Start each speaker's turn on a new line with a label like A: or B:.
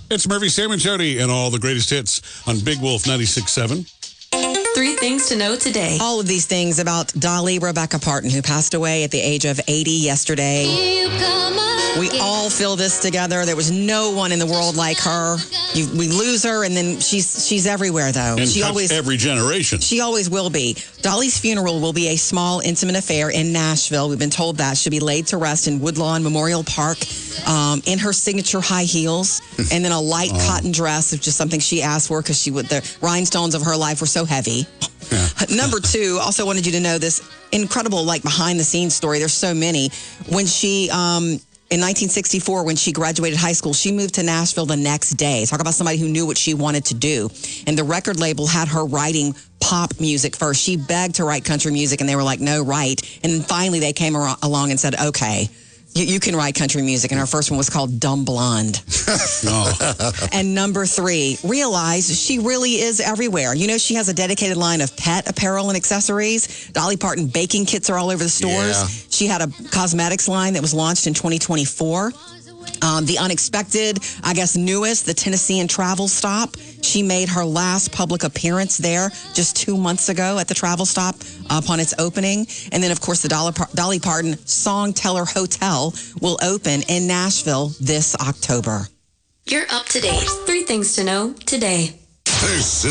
A: It's Murphy, Sam, and Jody, and all the greatest hits on Big Wolf 96.7.
B: 3 things to know today.
C: All of these things about Dolly Rebecca Parton, who passed away at the age of 80 yesterday. We all feel this together. There was no one in the world like her. We lose her, and then she's everywhere, though.
A: And
C: she always
A: every generation.
C: She always will be. Dolly's funeral will be a small, intimate affair in Nashville. We've been told that. She'll be laid to rest in Woodlawn Memorial Park in her signature high heels, and then a light cotton dress, which is something she asked for because the rhinestones of her life were so heavy. Yeah. Number 2, also wanted you to know this incredible, behind-the-scenes story. There's so many. When she... in 1964, when she graduated high school, she moved to Nashville the next day. Talk about somebody who knew what she wanted to do. And the record label had her writing pop music first. She begged to write country music, and they were like, no, write. And then finally they came along and said, okay, you can write country music. And her first one was called Dumb Blonde. And number 3, realize she really is everywhere. You know, she has a dedicated line of pet apparel and accessories. Dolly Parton baking kits are all over the stores. Yeah. She had a cosmetics line that was launched in 2024. The unexpected, I guess, newest, the Tennessean Travel Stop. She made her last public appearance there just 2 months ago at the Travel Stop upon its opening. And then, of course, the Dolly Parton Songteller Hotel will open in Nashville this October.
B: You're up to date. 3 things to know today.
D: This